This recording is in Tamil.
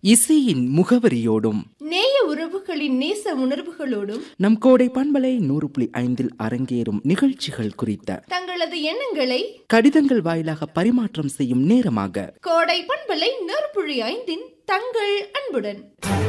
இசையின் முகவரியோடும் நேய உறவுகளின் நேச உணர்வுகளோடும் நம் கோடை பண்பலை 100.5 அரங்கேறும் நிகழ்ச்சிகள் குறித்த தங்களது எண்ணங்களை கடிதங்கள் வாயிலாக பரிமாற்றம் செய்யும் நேரமாக கோடை பண்பலை 100.5 தங்கள் அன்புடன்.